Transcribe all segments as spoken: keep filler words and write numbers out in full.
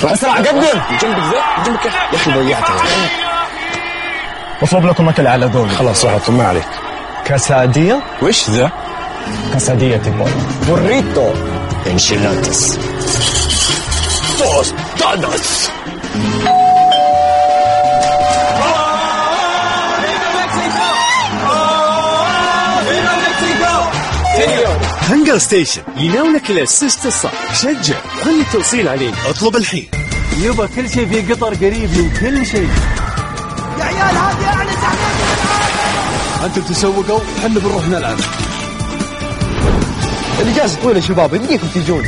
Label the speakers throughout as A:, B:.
A: اسرع قدم
B: جنبك ذا جنبك يا اخي ضيعته.
A: مطلوب لكم اكل على ذوق.
B: خلاص راح ما عليك.
A: كاسادية.
B: وش ذا؟
A: كاسادية تيبول.
B: بوريتو. انشيلاتس. توستاداس.
C: هنجر ستيشن يناولك الاسيست الصح. شجع خلي التوصيل عليك. اطلب الحين.
D: يبا كل شيء في قطر قريب من كل شيء.
E: يا عيال هذه يعني زحمة.
C: انتم تسوقوا وحنا بنروح نلعب.
A: الإجازة طويلة شباب يمديكم تجون.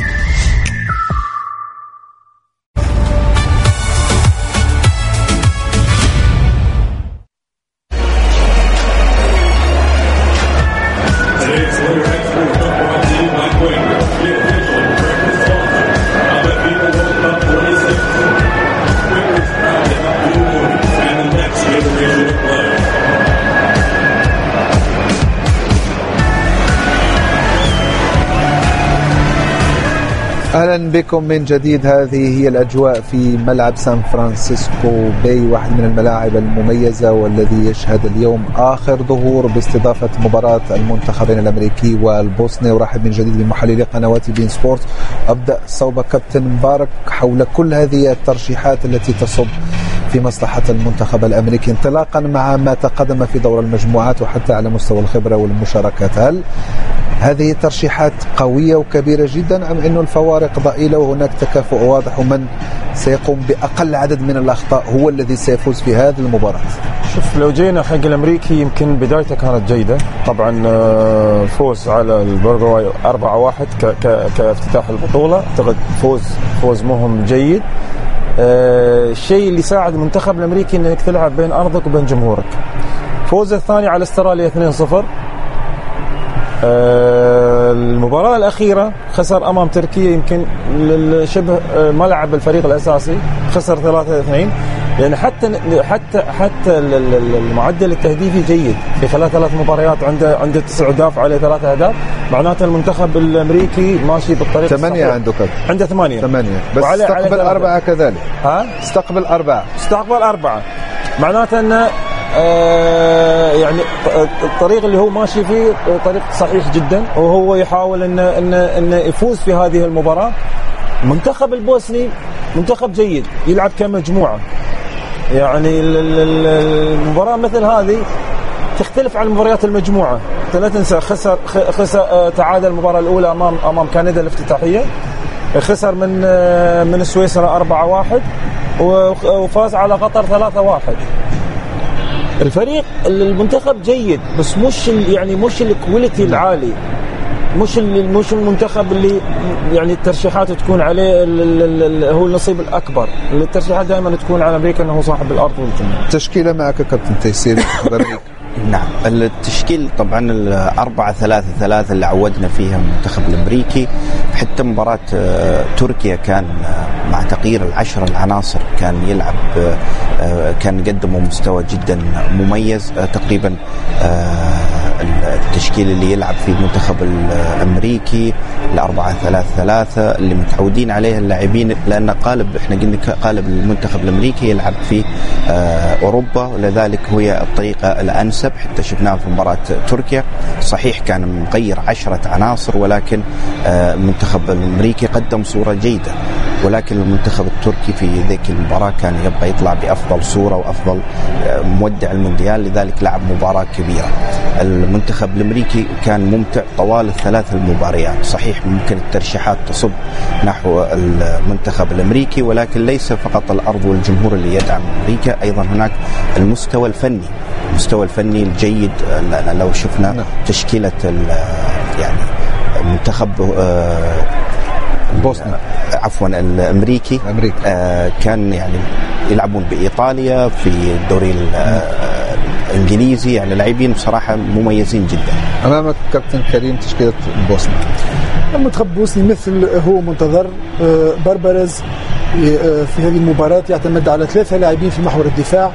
F: أهلا بكم من جديد. هذه هي الأجواء في ملعب سان فرانسيسكو باي، واحد من الملاعب المميزة والذي يشهد اليوم آخر ظهور باستضافة مباراة المنتخبين الأمريكي والبوسني. ورحب من جديد بمحللي قنوات بين سبورت. أبدأ صوب كابتن مبارك حول كل هذه الترشيحات التي تصب في مصلحة المنتخب الأمريكي، انطلاقا مع ما تقدم في دور المجموعات وحتى على مستوى الخبرة والمشاركات. هل هذه ترشيحات قوية وكبيرة جدا أم أنه الفوارق ضئيلة وهناك تكافؤ واضح ومن سيقوم بأقل عدد من الأخطاء هو الذي سيفوز في هذه المباراة؟
G: شوف، لو جينا حق الأمريكي يمكن بدايته كانت جيدة طبعا. فوز على البرغواي أربعة واحد كافتتاح البطولة، أعتقد فوز فوز مهم جيد. الشيء اللي ساعد المنتخب الأمريكي أنك تلعب بين أرضك وبين جمهورك. فوز الثاني على استراليا اثنين صفر. المباراة الأخيرة خسر أمام تركيا، يمكن شبه ما لعب الفريق الأساسي، خسر ثلاثة اثنين. يعني حتى حتى حتى المعدل التهديفي جيد في خلال ثلاث مباريات، عنده عنده تسع أهداف عليه ثلاثة أهداف. معناته المنتخب الأمريكي ماشي بالطريق
F: ثمانية عنده كذا،
G: عنده ثمانية
F: ثمانية بس استقبل أربعة كذلك.
G: ها
F: استقبل أربعة
G: استقبل أربعة معناته أنه آه يعني الطريق اللي هو ماشي فيه طريق صحيح جدا، وهو يحاول انه انه انه يفوز في هذه المباراه. المنتخب البوسني منتخب جيد يلعب كمجموعه، يعني المباراه مثل هذه تختلف عن مباريات المجموعه. لا تنسى خسر خسر تعادل المباراه الاولى امام امام كندا الافتتاحيه، خسر من من سويسرا أربعة واحد، وفاز على قطر ثلاثة واحد. الفريق المنتخب جيد بس مش يعني مش الكواليتي العالي، مش مش المنتخب اللي يعني الترشيحات تكون عليه هو النصيب الأكبر. الترشيحات دائما تكون على أمريكا أنه صاحب الأرض والجنة.
F: تشكيلة معك كابتن تيسير.
H: نعم، التشكيل طبعا الأربعة ثلاثة ثلاثة اللي عودنا فيها المنتخب الأمريكي. حتى مباراة تركيا كان مع تغيير العشرة العناصر كان يلعب، كان يقدموا مستوى جدا مميز. تقريبا التشكيل اللي يلعب فيه المنتخب الأمريكي الأربعة ثلاثة ثلاثة اللي متعودين عليه اللاعبين، لأن قالب إحنا قلنا قالب المنتخب الأمريكي يلعب في أوروبا، ولذلك هي الطريقة الأنسب. حتى شفناها في مباراة تركيا، صحيح كان مغير عشرة عناصر ولكن المنتخب الأمريكي قدم صورة جيدة، ولكن المنتخب التركي في ذيك المباراة كان يبقى يطلع بأفضل صورة وأفضل مودع المونديال، لذلك لعب مباراة كبيرة. المنتخب الأمريكي كان ممتع طوال الثلاث المباريات. صحيح ممكن الترشيحات تصب نحو المنتخب الأمريكي، ولكن ليس فقط الأرض والجمهور اللي يدعم أمريكا، أيضا هناك المستوى الفني المستوى الفني الجيد. لو شفنا تشكيلة يعني المنتخب
F: البوسني
H: عفوا الأمريكي آه كان يعني يلعبون بإيطاليا في الدوري الإنجليزي، يعني لاعبين بصراحة مميزين جدا.
F: أمامك كابتن كريم تشكيلة البوسني.
I: المنتخب البوسني مثل هو منتظر بربرز في هذه المباراة يعتمد على ثلاثة لاعبين في محور الدفاع،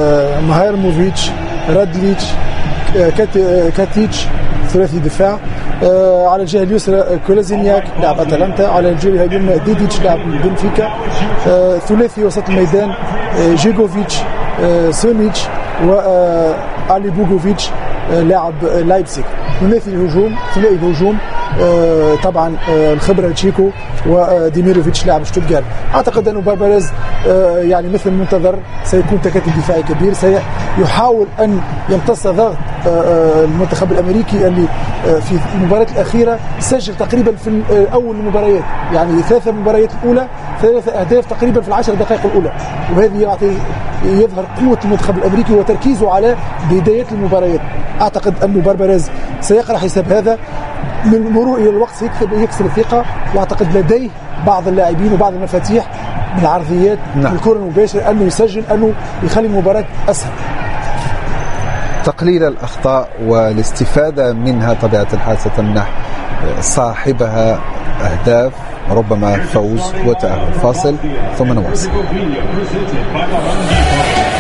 I: مهايرموفيتش، رادليتش، كاتيتش ثلاثي دفاع، آه على الجهه اليسرى كولازينياك لاعب اتلانتا، على الجهه اليمنى ديديتش لاعب بنفيكا. آه ثلاثي وسط الميدان آه جيجوفيتش آه سونيتش وآلي بوغوفيتش آه لاعب لايبزيغ. ثلاثي الهجوم ثلاثي الهجوم آه طبعا آه الخبره تشيكو وديميروفيتش لاعب شتوتغارت. اعتقد انه باربريز آه يعني مثل المنتظر سيكون تكتل دفاعي كبير، سيحاول ان يمتص ضغط آه المنتخب الامريكي اللي آه في المباراه الاخيره سجل تقريبا في اول المباريات، يعني ثلاثه مباريات الاولى ثلاثه اهداف تقريبا في العشر دقائق الاولى، وهذه يعطي يظهر قوه المنتخب الامريكي وتركيزه على بدايات المباريات. اعتقد انه باربريز سيقرا حساب هذا، من المرور الى الوقت سيكسب يكسب الثقه، واعتقد لديه بعض اللاعبين وبعض المفاتيح من العرضيات نعم. الكره المباشره انه يسجل، انه يخلي المباراه اسهل.
F: تقليل الاخطاء والاستفاده منها طبيعه الحال ستمنح صاحبها اهداف، ربما فوز وتاهل. فاصل ثم نواصل.